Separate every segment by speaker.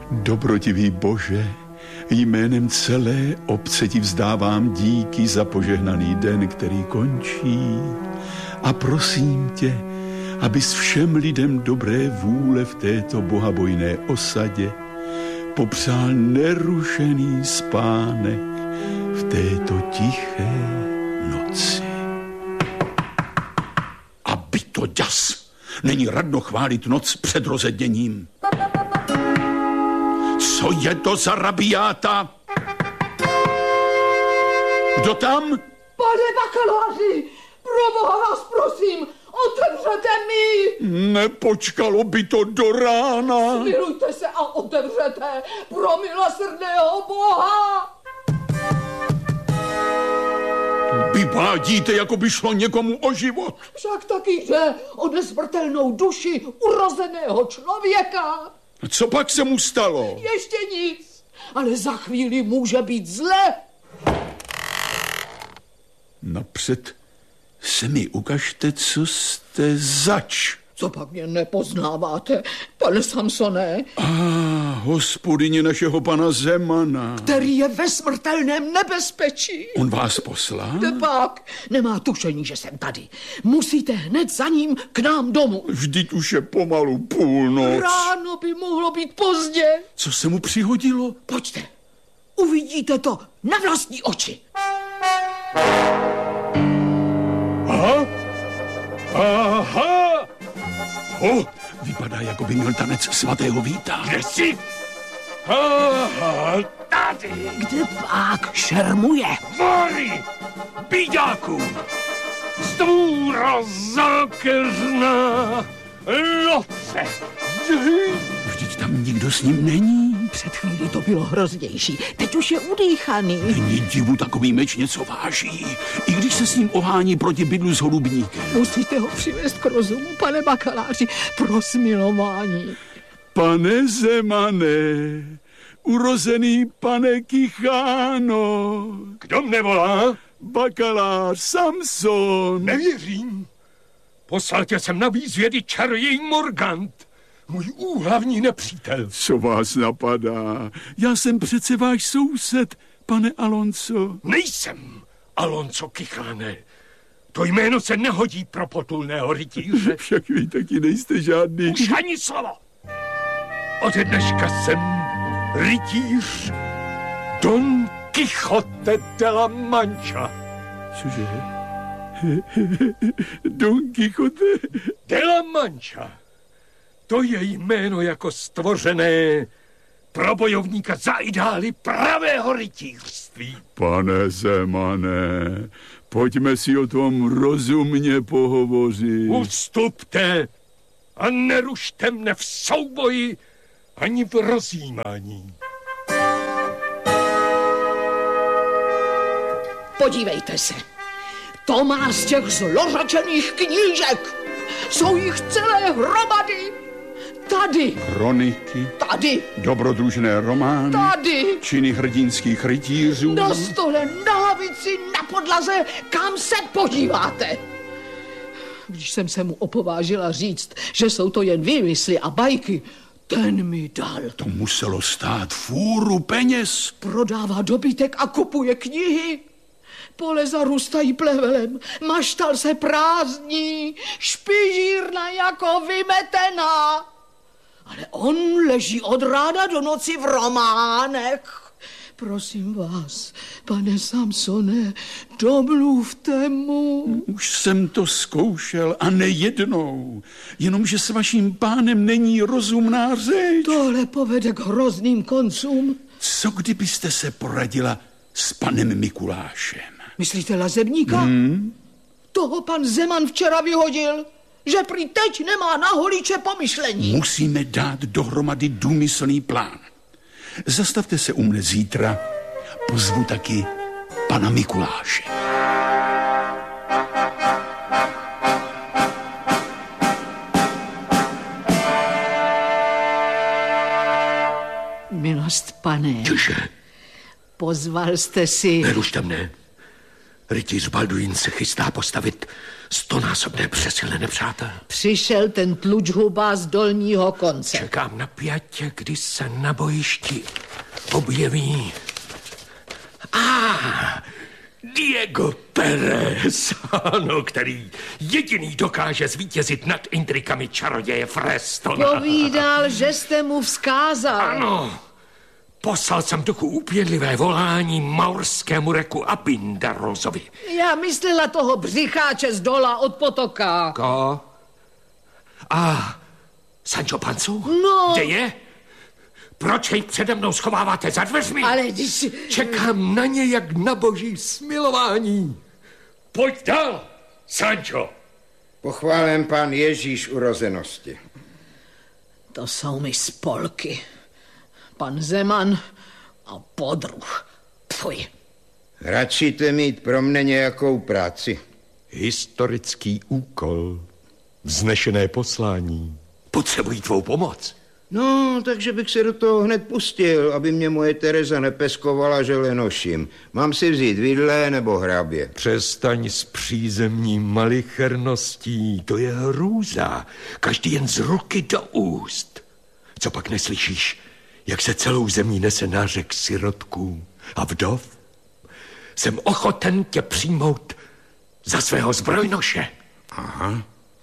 Speaker 1: Dobrotivý Bože, jménem celé obce ti vzdávám díky za požehnaný den, který končí. A prosím tě, abys všem lidem dobré vůle v této bohabojné osadě popřál nerušený spánek v této tiché noci. Aby to ďas! Není radno chválit noc před rozedněním. Co je to za rabiáta? Kdo tam?
Speaker 2: Pane bakaláři, pro Boha vás prosím, otevřete mi!
Speaker 1: Nepočkalo by to do rána.
Speaker 2: Smilujte se a otevřete pro milosrdného Boha!
Speaker 1: Vyvádíte, jako by šlo někomu o život.
Speaker 2: Však taky jde o nesmrtelnou duši urozeného člověka.
Speaker 1: Co pak se mu stalo?
Speaker 2: Ještě nic, ale za chvíli může být zle.
Speaker 1: Napřed se mi ukažte, co jste zač.
Speaker 2: Co pak mě nepoznáváte, pane Samsone?
Speaker 1: Hospodyně našeho pana Zemana.
Speaker 2: Který je ve smrtelném nebezpečí.
Speaker 1: On vás poslal?
Speaker 2: Pak nemá tušení, že jsem tady. Musíte hned za ním k nám domů.
Speaker 1: Vždyť už je pomalu půlnoc.
Speaker 2: Ráno by mohlo být pozdě.
Speaker 1: Co se mu přihodilo?
Speaker 2: Pojďte, uvidíte to na vlastní oči.
Speaker 1: Aha! Vypadá, jako by měl tanec svatého Víta.
Speaker 3: Kde jsi? Tady.
Speaker 2: Kde pak šermuje?
Speaker 3: Vory, bíďáků, zdůrazákeřná loce.
Speaker 1: Vždyť tam nikdo s ním není.
Speaker 2: Před chvílí to bylo hroznější. Teď už je udýchaný.
Speaker 1: Není divu, takový meč něco váží. I když se s ním ohání proti bydlu s holubníkem.
Speaker 2: Musíte ho přivést k rozumu, pane bakaláři, pro smilování.
Speaker 1: Pane Zemane, urozený pane Kicháno.
Speaker 3: Kdo mne volá?
Speaker 1: Bakalář Samson.
Speaker 3: Nevěřím. Poslal tě sem na výzvědy čaroděj Morgant, můj úhlavní nepřítel.
Speaker 1: Co vás napadá? Já jsem přece váš soused, pane Alonso.
Speaker 3: Nejsem Alonso Kicháne. To jméno se nehodí pro potulného rytíře.
Speaker 1: Však vy taky nejste žádný...
Speaker 3: Už ani slovo. Ode dneška jsem rytíř Don Quixote de la Mancha.
Speaker 1: Cože? Don Quixote
Speaker 3: de la Mancha. To je jméno jako stvořené pro bojovníka za ideály pravého rytířství.
Speaker 1: Pane Zemane, pojďme si o tom rozumně pohovořit.
Speaker 3: Ustupte a nerušte mne v souboji ani v rozjímání.
Speaker 2: Podívejte se. To má z těch zlořečených knížek. Jsou jich celé hromady. Tady.
Speaker 1: Kroniky.
Speaker 2: Tady.
Speaker 1: Dobrodružné romány.
Speaker 2: Tady.
Speaker 1: Činy hrdinských rytířů.
Speaker 2: Na stole, na lavici, na podlaze, kam se podíváte. Když jsem se mu opovážila říct, že jsou to jen výmysly a bajky, ten mi dal.
Speaker 1: To muselo stát fůru peněz.
Speaker 2: Prodává dobytek a kupuje knihy. Pole zarůstají plevelem, maštal se prázdní, špižírna jako vymetená. Ale on leží od rána do noci v románech. Prosím vás, pane Samsone, domluvte mu.
Speaker 1: Už jsem to zkoušel a nejednou. Jenomže s vaším pánem není rozumná řeč.
Speaker 2: Tohle povede k hrozným koncům.
Speaker 1: Co kdybyste se poradila s panem Mikulášem?
Speaker 2: Myslíte lazebníka? Toho pan Zeman včera vyhodil, že prý teď nemá na holiče pomyšlení.
Speaker 1: Musíme dát dohromady důmyslný plán. Zastavte se u mne zítra, pozvu taky pana Mikuláše.
Speaker 2: Milost, pane.
Speaker 1: Cože?
Speaker 2: Pozval jste si...
Speaker 3: Nerušte mne. Rytíř Balduín se chystá postavit 100násobné přesile nepřátel.
Speaker 2: Přišel ten tlučhuba z dolního konce.
Speaker 3: Čekám napjatě, kdy se na bojišti objeví... Diego Pérez, ano, který jediný dokáže zvítězit nad intrikami čaroděje Frestona.
Speaker 2: Povídal, že jste mu vzkázal.
Speaker 3: Ano, poslal jsem duchu úpěnlivé volání maurskému reku Abindarozovi.
Speaker 2: Já myslela toho břicháče z dola od potoka.
Speaker 3: Ko? Sancho Panzu?
Speaker 2: No.
Speaker 3: Kde je? Proč jej přede mnou schováváte za dveřmi?
Speaker 2: Ale když...
Speaker 3: Čekám na ně jak na boží smilování. Pojď dál, Sancho.
Speaker 4: Pochválen pán Ježíš urozenosti.
Speaker 2: To jsou mi spolky. Pan Zeman a podruh. Pfuj.
Speaker 4: Radšíte mít pro mne nějakou práci.
Speaker 3: Historický úkol. Vznešené poslání. Potřebují tvou pomoc.
Speaker 4: No, takže bych se do toho hned pustil, aby mě moje Tereza nepeskovala, že lenoším. Mám si vzít vidle nebo hrabě?
Speaker 3: Přestaň s přízemní malicherností, to je hrůza. Každý jen z ruky do úst. Co pak neslyšíš, jak se celou zemí nese nářek sirotků a vdov? Jsem ochoten tě přijmout za svého zbrojnoše.
Speaker 4: Aha.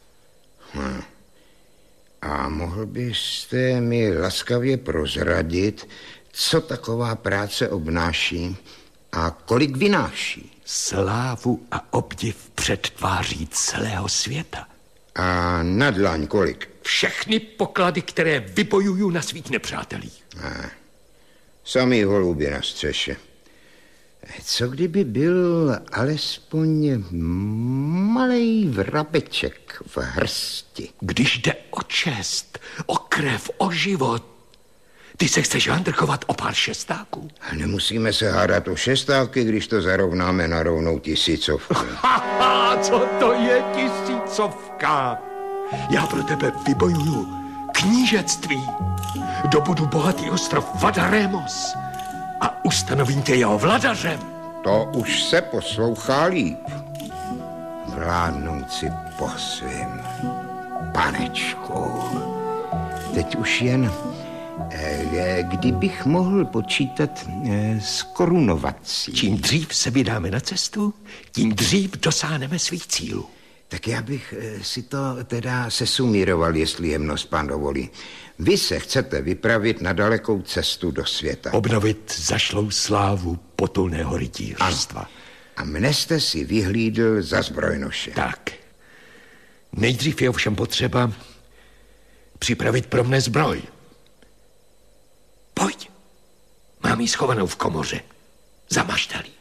Speaker 4: A mohl byste mi laskavě prozradit, co taková práce obnáší a kolik vynáší?
Speaker 3: Slávu a obdiv před tváří celého světa.
Speaker 4: A na dlaň kolik?
Speaker 3: Všechny poklady, které vybojuju na svých nepřátelích.
Speaker 4: Samý holuby na střeše. Co kdyby byl alespoň malej vrabeček v hrsti?
Speaker 3: Když jde o čest, o krev, o život, ty se chceš handrkovat o pár šestáků?
Speaker 4: A nemusíme se hádat o šestáky, když to zarovnáme na rovnou tisícovku.
Speaker 3: Co to je tisícovka? Já pro tebe vybojuju knížectví. Dobudu bohatý ostrov Vadaremos a ustanovím tě jeho vladařem.
Speaker 4: To už se poslouchá líp. Vládnout si po svým, panečku. Teď už jen, kdybych mohl počítat s korunovací.
Speaker 3: Čím dřív se vydáme na cestu, tím dřív dosáhneme svých cílů.
Speaker 4: Tak já bych si to teda sesumíroval, jestli jemnost pán dovolí. Vy se chcete vypravit na dalekou cestu do světa.
Speaker 3: Obnovit zašlou slávu potulného rytířstva.
Speaker 4: A mne jste si vyhlídl za zbrojnoše.
Speaker 3: Tak. Nejdřív je ovšem potřeba připravit pro mne zbroj. Pojď. Mám ji schovanou v komoře. Za maštalí.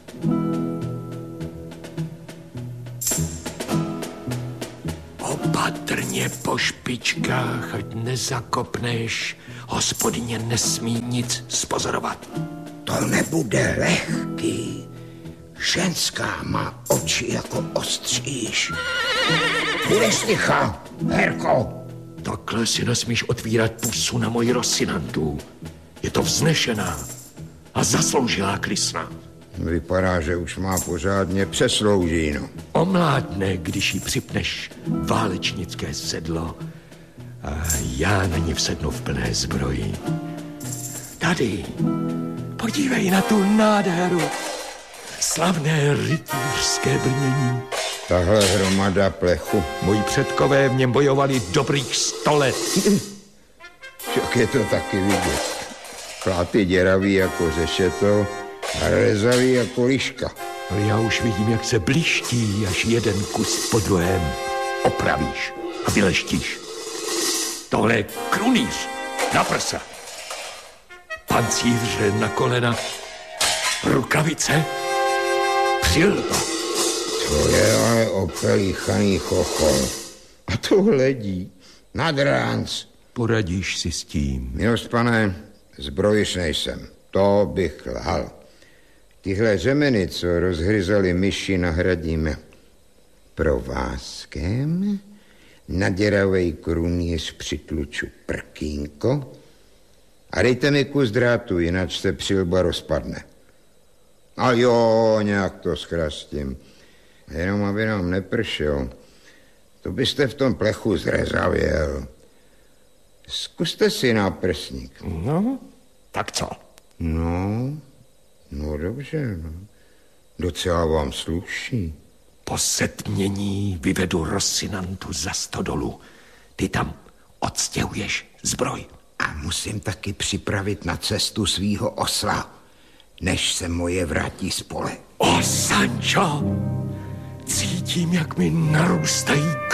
Speaker 3: Opatrně po špičkách, ať nezakopneš. Hospodyně nesmí nic spozorovat.
Speaker 4: To nebude lehký. Ženská má oči jako ostříž. Budeš ticha, Herko.
Speaker 3: Takhle si nesmíš otvírat pusu na moji Rosinantu. Je to vznešená a zasloužilá klysna.
Speaker 4: Vypadá, že už má pořádně přesloužíno.
Speaker 3: Omládne, když jí připneš válečnické sedlo a já na ní vsednu v plné zbroji. Tady, podívej na tu nádheru. Slavné rytířské brnění.
Speaker 4: Tahle hromada plechu.
Speaker 3: Moji předkové v něm bojovali dobrých 100 let.
Speaker 4: Však je to taky vidět. Chláty děravý jako řešeto a rezavý jako liška.
Speaker 3: Ale já už vidím, jak se bliští, až jeden kus po druhém opravíš a vyleštíš. Tohle je krunýř na prsa. Pancíře na kolena, rukavice, přilba.
Speaker 4: To je ale opelíchaný chochol. A to hledí nad ránc.
Speaker 3: Poradíš si s tím.
Speaker 4: Milost pane, zbrojiš nejsem. To bych lhal. Tyhle řemeny, co rozhryzali myši, nahradíme provázkem. Na děravej krunýř přitluču prkínko a dejte mi kus drátu, jinak se přilba rozpadne. A jo, nějak to zkrastím. Jenom aby nám nepršel. To byste v tom plechu zrezavěl. Zkuste si náprsník.
Speaker 3: No, tak co?
Speaker 4: No dobře, no. Docela vám sluší.
Speaker 3: Po setmění vyvedu Rocinantu za stodolu. Ty tam odstěhuješ zbroj.
Speaker 4: A musím taky připravit na cestu svýho osla, než se moje vrátí z pole.
Speaker 3: O, Sancho, cítím, jak mi narůstají